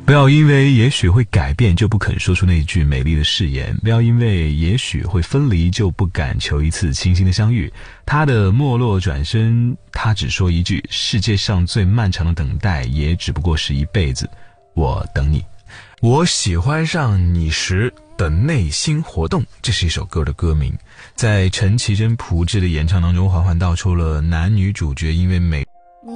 不要因为也许会改变就不肯说出那句美丽的誓言，不要因为也许会分离就不敢求一次清新的相遇。他的没落转身，他只说一句，世界上最漫长的等待也只不过是一辈子，我等你。我喜欢上你时的内心活动，这是一首歌的歌名，在陈绮贞朴智的演唱当中，缓缓道出了男女主角因为美